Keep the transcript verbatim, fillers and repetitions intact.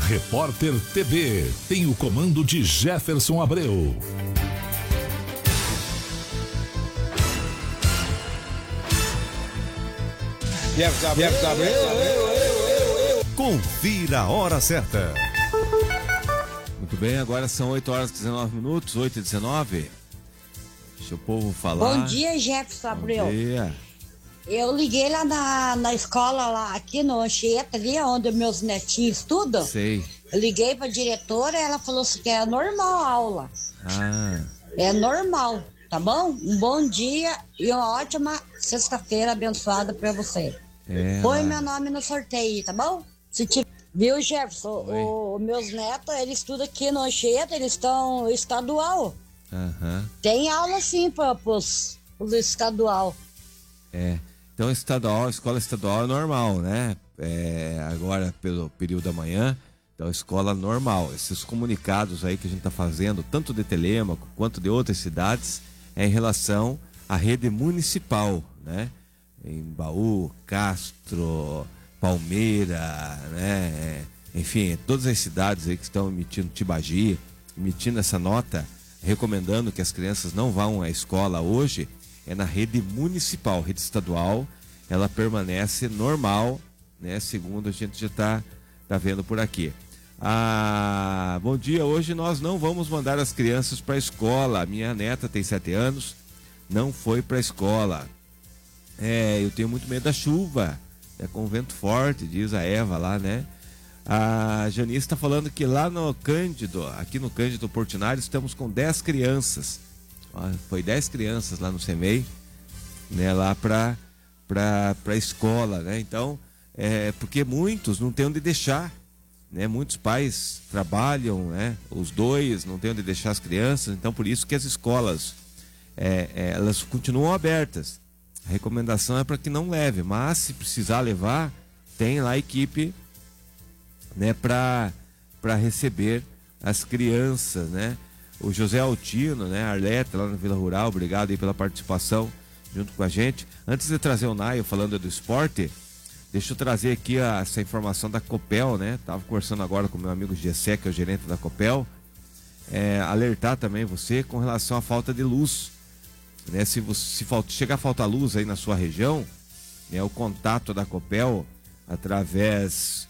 Repórter T V tem o comando de Jefferson Abreu. Jefferson Abreu. Jefferson Abreu. Confira a hora certa. Muito bem, agora são oito horas e dezenove minutos, oito e dezenove. Deixa o povo falar. Bom dia, Jefferson Abreu. Bom dia. Eu liguei lá na, na escola, lá aqui no Anchieta, ali onde meus netinhos estudam. Sei. Eu liguei pra diretora, ela falou assim que é normal a aula. Ah. É normal, tá bom? Um bom dia e uma ótima sexta-feira abençoada pra você. É. Põe meu nome no sorteio, tá bom? Se tiver... Viu, Jefferson? Os meus netos, eles estudam aqui no Anchieta, eles estão estadual. Aham. Tem aula sim para os estadual. É. Então, estadual, escola estadual é normal, né? É, agora, pelo período da manhã, então, escola normal. Esses comunicados aí que a gente está fazendo, tanto de Telêmaco quanto de outras cidades, é em relação à rede municipal, né? Em Baú, Castro, Palmeira, né? Enfim, todas as cidades aí que estão emitindo, Tibagi, emitindo essa nota, recomendando que as crianças não vão à escola hoje, é na rede municipal. Rede estadual, ela permanece normal, né? Segundo a gente já está tá vendo por aqui. Ah, bom dia, hoje nós não vamos mandar as crianças para a escola. A minha neta tem sete anos, não foi para a escola. É, eu tenho muito medo da chuva, é com vento forte, diz a Eva lá, né? A Janice está falando que lá no Cândido, aqui no Cândido Portinari, estamos com dez crianças. Ó, foi dez crianças lá no CEMEI, né? Lá para para para escola, né? Então, é porque muitos não têm onde deixar, né? Muitos pais trabalham, né? Os dois não têm onde deixar as crianças, então por isso que as escolas é, é, elas continuam abertas. A recomendação é para que não leve, mas se precisar levar, tem lá a equipe, né, para para receber as crianças, né? O José Altino, né, Arleta, lá na Vila Rural, obrigado aí pela participação junto com a gente. Antes de trazer o Naio falando do esporte, deixa eu trazer aqui a, essa informação da Copel, né? Tava conversando agora com meu amigo Gessé, que é o gerente da Copel, é, alertar também você com relação à falta de luz, né? Se, você, se falta, chegar a faltar luz aí na sua região, né, o contato da Copel através